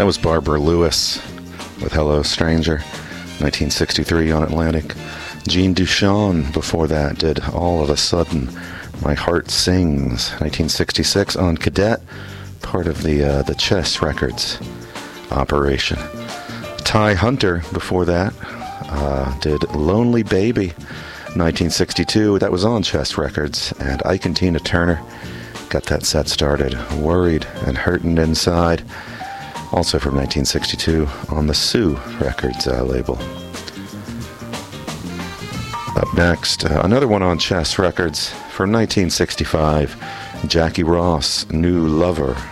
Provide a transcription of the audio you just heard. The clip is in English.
That was Barbara Lewis with Hello Stranger, 1963 on Atlantic. Jean Duchon before that did All of a Sudden, My Heart Sings, 1966 on Cadet, part of the Chess Records operation. Ty Hunter before that did Lonely Baby, 1962. That was on Chess Records. And Ike and Tina Turner got that set started. Worried and Hurtin' Inside, also from 1962 on the Sue Records label. Up next, another one on Chess Records from 1965, Jackie Ross, New Lover.